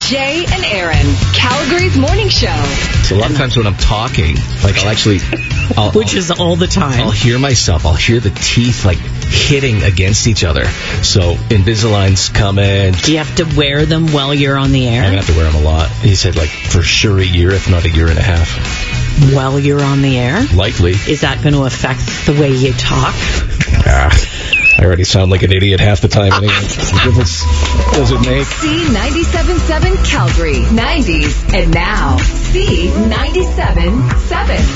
Jay and Aaron, Calgary's morning show. So a lot of times when I'm talking, like which is all the time. I'll hear myself. I'll hear the teeth like hitting against each other. So Invisalign's coming. Do you have to wear them while you're on the air? I'm going to have to wear them a lot. He said like for sure a year, if not a year and a half. While you're on the air? Likely. Is that going to affect the way you talk? I already sound like an idiot half the time anyway. What difference does it make? C97.7 Calgary, 90s, and now C97.7.